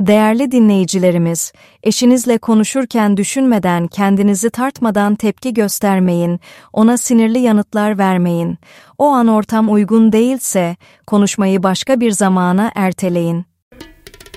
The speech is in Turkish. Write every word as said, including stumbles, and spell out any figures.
Değerli dinleyicilerimiz, eşinizle konuşurken düşünmeden, kendinizi tartmadan tepki göstermeyin, ona sinirli yanıtlar vermeyin. O an ortam uygun değilse, konuşmayı başka bir zamana erteleyin.